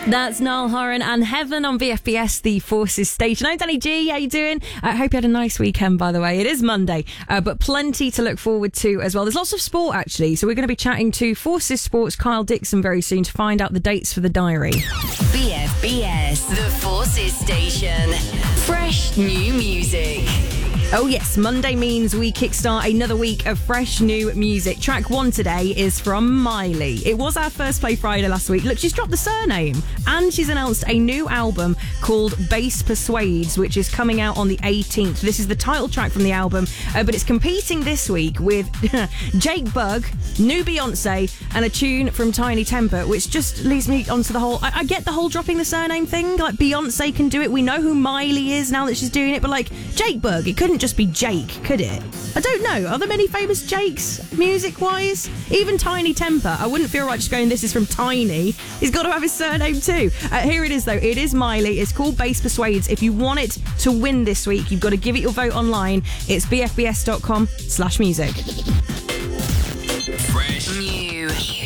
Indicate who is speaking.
Speaker 1: That's Niall Horan and Heaven on VFBS, the Forces station. I'm Danny G. How you doing? I hope you had a nice weekend, by the way. It is Monday, but plenty to look forward to as well. There's lots of sport, actually. So we're going to be chatting to Forces Sports' Kyle Dixon very soon to find out the dates for the diary.
Speaker 2: VFBS, the Forces station. Fresh new music.
Speaker 1: Oh yes, Monday means we kickstart another week of fresh new music. Track 1 today is from Miley. It was our first play Friday last week. Look, she's dropped the surname and she's announced a new album called Bass Persuades, which is coming out on the 18th. This is the title track from the album, but it's competing this week with Jake Bugg, new Beyonce, and a tune from Tiny Temper, which just leads me onto the whole... I get the whole dropping the surname thing. Like, Beyonce can do it. We know who Miley is now that she's doing it, but like, Jake Bugg, it couldn't just be Jake, could it? I don't know. Are there many famous Jakes, music-wise? Even Tiny Temper. I wouldn't feel right just going, this is from Tiny. He's got to have his surname too. Here it is, though. It is Miley. It's called Bass Persuades. If you want it to win this week, you've got to give it your vote online. It's bfbs.com/music.
Speaker 2: Fresh new.